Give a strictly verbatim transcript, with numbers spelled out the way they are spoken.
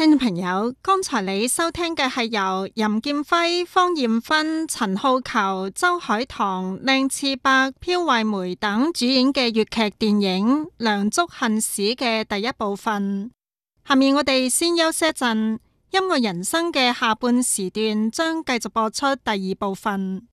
聽眾朋友，剛才你收聽嘅係由任劍輝、方艷芬、陳浩球、周海棠、靚次伯、飄惠梅等主演嘅粵劇電影《梁祝恨史》嘅第一部分。下面我哋先休息一陣，音樂人生嘅下半時段將繼續播出第二部分。